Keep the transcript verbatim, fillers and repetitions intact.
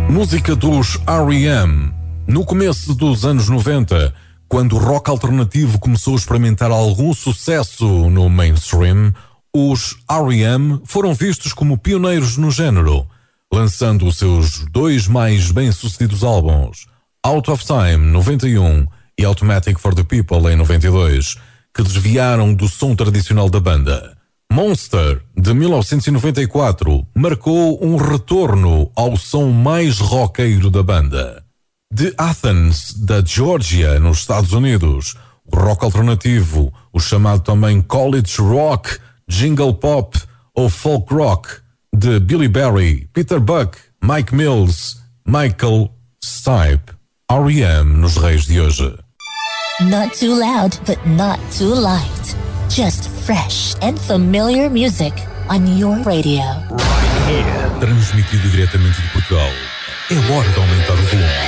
Música dos R E M. No começo dos anos noventa, quando o rock alternativo começou a experimentar algum sucesso no mainstream, os R E M foram vistos como pioneiros no género, lançando os seus dois mais bem-sucedidos álbuns, Out of Time, noventa e um, e Automatic for the People, em noventa e dois, que desviaram do som tradicional da banda. Monster, de mil novecentos e noventa e quatro, marcou um retorno ao som mais roqueiro da banda. De Athens, da Geórgia, nos Estados Unidos, o rock alternativo, o chamado também college rock, jingle pop ou folk rock, de Billy Berry, Peter Buck, Mike Mills, Michael Stipe, R E M nos Reis de hoje. Not too loud, but not too light. Just fresh and familiar music on your radio. Transmitido diretamente de Portugal. É hora de aumentar o volume.